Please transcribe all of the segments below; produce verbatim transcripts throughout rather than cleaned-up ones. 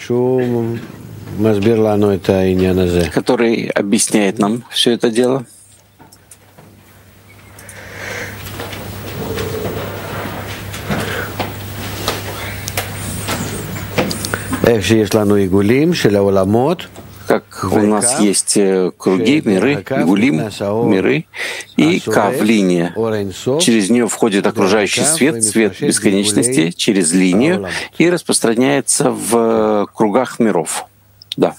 который объясняет нам все это дело. Как у нас есть круги, миры, игулим, миры, и кав, линия. Через нее входит окружающий свет, свет бесконечности, через линию, и распространяется в кругах миров. Да.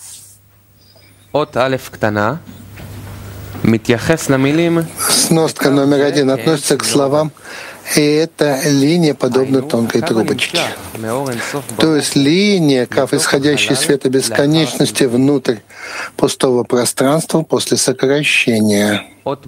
Сноска номер один относится к словам, и эта линия подобна тонкой трубочке. То есть линия, кав, исходящий света бесконечности внутрь пустого пространства после сокращения.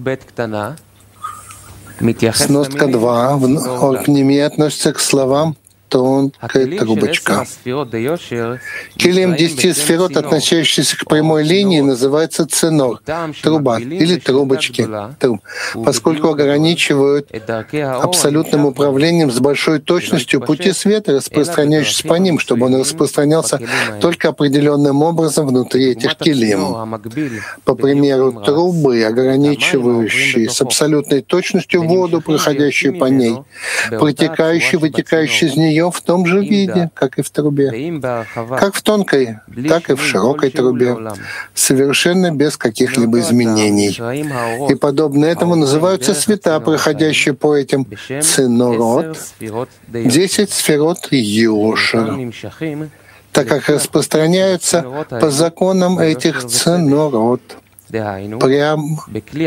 Сноска два в ними относится к словам тонкая трубочка. Килим десяти сферот, относящийся к прямой линии, называется ценор, труба или трубочки, труб, поскольку ограничивают абсолютным управлением с большой точностью пути света, распространяющиеся по ним, чтобы он распространялся только определенным образом внутри этих килим. По примеру трубы, ограничивающие с абсолютной точностью воду, проходящую по ней, протекающую, вытекающую из нее в том же виде, как и в трубе, как в тонкой, так и в широкой трубе, совершенно без каких-либо изменений. И подобно этому называются света, проходящие по этим ценорот, десять сферот Йошер, так как распространяются по законам этих ценорот. Прям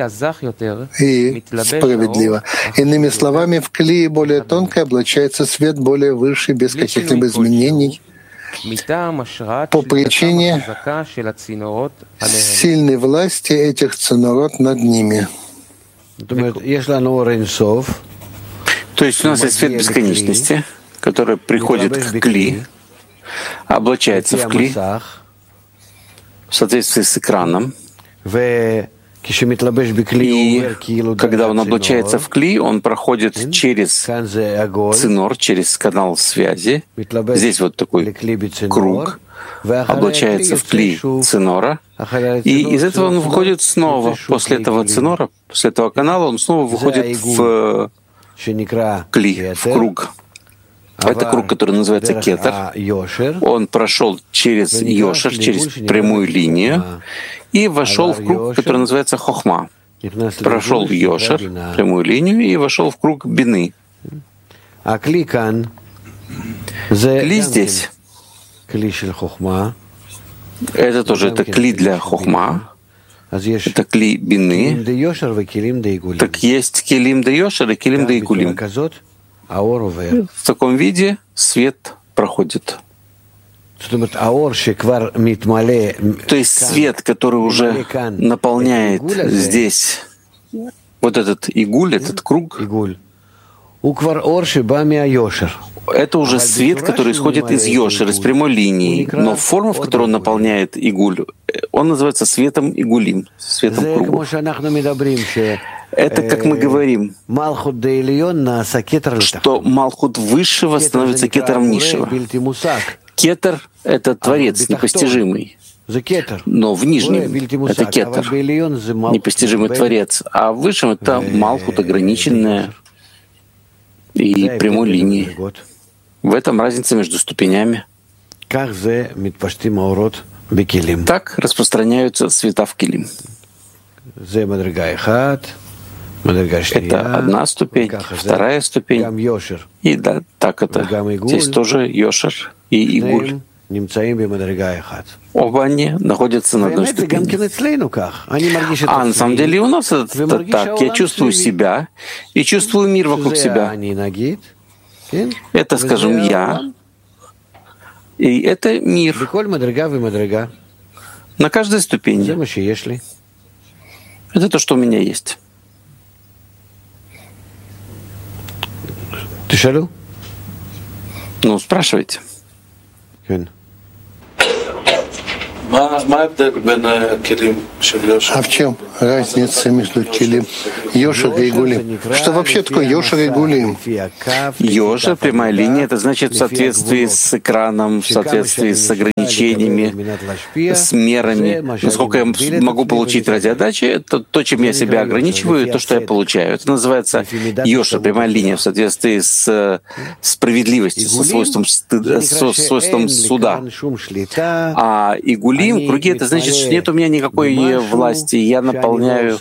и справедливо. Иными словами, в клее более тонкой облачается свет более высший, без каких-либо изменений, по причине сильной власти этих ценорот над ними. То есть у нас есть свет бесконечности, который приходит к кли, облачается в кли в соответствии с экраном. И когда он облачается в кли, он проходит через цинор, через канал связи. Здесь вот такой круг, облачается в кли цинора, и из этого он выходит снова. После этого цинора, после этого канала он снова выходит в кли, в круг. Это круг, который называется кетер. Он прошел через Йошер, через прямую линию, и вошел в круг, который называется Хохма. Прошел Йошер, прямую линию, и вошел в круг Бины. Кли здесь. Это тоже это кли для Хохма. Это кли Бины. Так есть килим де Йошер и килим де Игулим. В таком виде свет проходит. То есть свет, который уже наполняет здесь вот этот игуль, этот круг, это уже свет, который исходит из Йошер, из прямой линии. Но форма, в которой он наполняет игуль, он называется светом игулим, светом круга. Это, как мы говорим, что Малхут высшего становится кетером низшего. Кетер — это Творец непостижимый, но в нижнем — это кетер, непостижимый Творец, а в высшем — это Малхут, ограниченная и прямой линии. В этом разница между ступенями. Так распространяются света в килим. Это одна ступень, вторая ступень. И да, так это. Здесь тоже Йошер и Игуль. Оба они находятся на одной ступени. А на самом деле у нас это, это так. Я чувствую себя и чувствую мир вокруг себя. Это, скажем, я. И это мир. На каждой ступени. Это то, что у меня есть. Ну, спрашивайте. А в чем разница между килим Йошер и Игулим? Что вообще такое Йошер и Игулим? Йошер, прямая линия, это значит в соответствии с экраном, в соответствии с ограничениями, с мерами. Насколько я могу получить ради отдачи, это то, чем я себя ограничиваю, то, что я получаю. Это называется Йошер, прямая линия, в соответствии с справедливостью, со свойством, со свойством суда. А Игулим, круги, это значит, что нет у меня никакой власти. Я наполняю,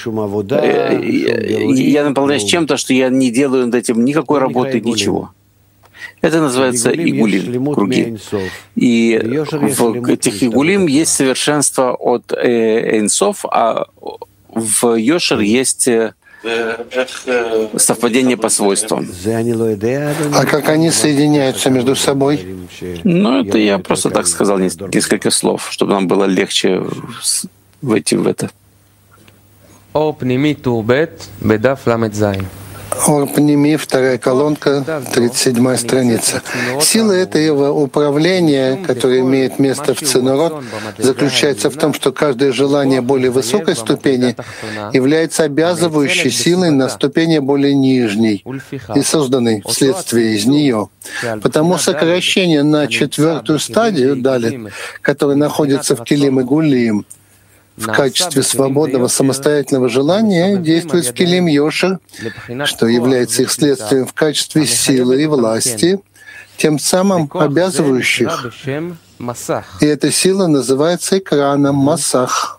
я наполняюсь чем-то, что я не делаю над этим никакой работы, ничего. Это называется Игулим, круги. И в этих Игулим есть совершенство от Эйнсов, а в Йошер есть совпадение по свойствам. А как они соединяются между собой? Ну, это я просто так сказал несколько слов, чтобы нам было легче войти в это. Орпними, вторая колонка, тридцать седьмая страница. Сила этого управления, которое имеет место в Цинорот, заключается в том, что каждое желание более высокой ступени является обязывающей силой на ступени более нижней и созданной вследствие из нее. Потому сокращение на четвертую стадию, далее, которая находится в Килим и Гулим, в качестве свободного самостоятельного желания действует в Килим Йошер, что является их следствием в качестве силы и власти, тем самым обязывающих. И эта сила называется экраном Масах.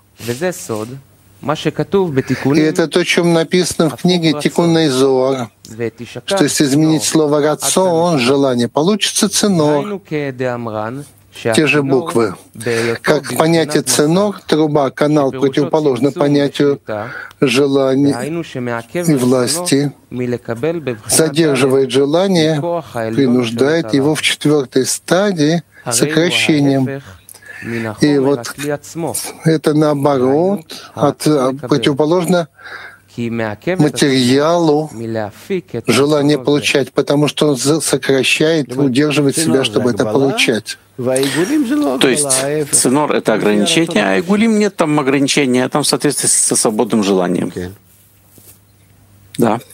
И это то, о чем написано в книге Тикуней Зоар, что если изменить слово «рацион», желание, получится цинор. Те же буквы. Как понятие ценор, труба, канал противоположно понятию желания и власти, задерживает желание, принуждает его в четвертой стадии сокращением. И вот это наоборот, от, противоположно материалу желание получать, потому что он сокращает, удерживает себя, чтобы это получать. То есть цинор — это ограничение, а Игулим нет там ограничения, а там в соответствии со свободным желанием. Да.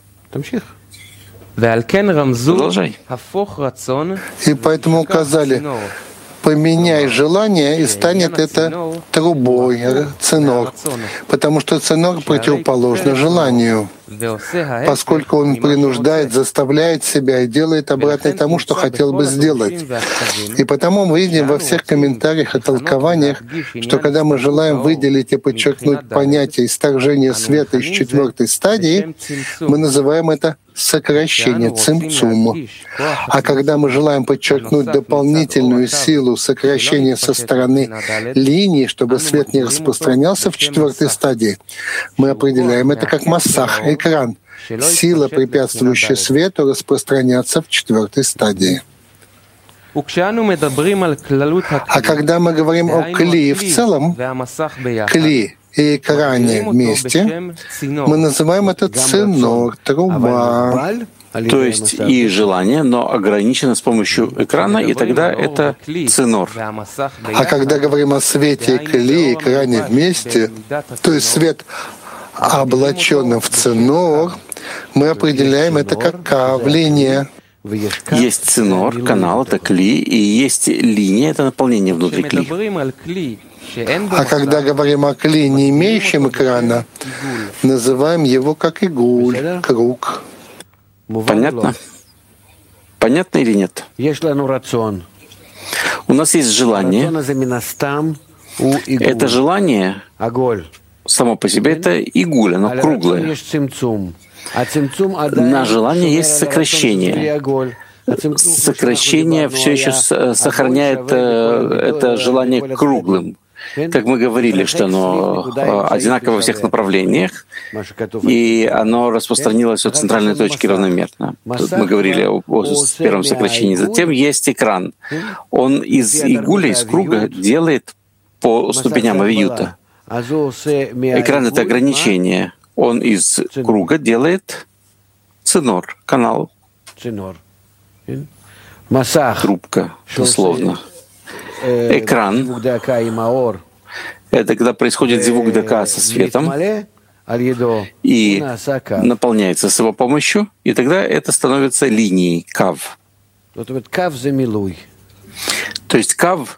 Продолжай. И поэтому указали: поменяй желание, и станет это трубой, цинор, потому что цинор противоположно желанию, поскольку он принуждает, заставляет себя и делает обратно тому, что хотел бы сделать. И потому мы видим во всех комментариях и толкованиях, что когда мы желаем выделить и подчеркнуть понятие исторжения света из четвертой стадии, мы называем это сокращение, цимцум. А когда мы желаем подчеркнуть дополнительную силу сокращения со стороны линии, чтобы свет не распространялся в четвертой стадии, мы определяем это как массах, экран, сила, препятствующая свету распространяться в четвертой стадии. А когда мы говорим о кли в целом, кли и экране вместе, мы называем это цинор, труба. То есть и желание, но ограничено с помощью экрана, и тогда это цинор. А когда говорим о свете и кли и экране вместе, то есть свет облаченным в цинор, мы определяем это как кавление. Есть цинор, канал — это кли, и есть линия — это наполнение внутри кли. А когда говорим о кли, не имеющем экрана, называем его как игуль, круг. Понятно? Понятно или нет? У нас есть желание. Это желание само по себе — это игуль, оно круглое. На желание есть сокращение. Сокращение все еще сохраняет это желание круглым. Как мы говорили, что оно одинаково во всех направлениях, и оно распространилось от центральной точки равномерно. Тут мы говорили о, о первом сокращении. Затем есть экран. Он из игуля, из круга делает по ступеням авиюта. Экран — это ограничение. Он из круга делает цинор, канал. Трубка, дословно. экран — это когда происходит зивук дака со светом и наполняется с его помощью, и тогда это становится линией, кав. То есть кав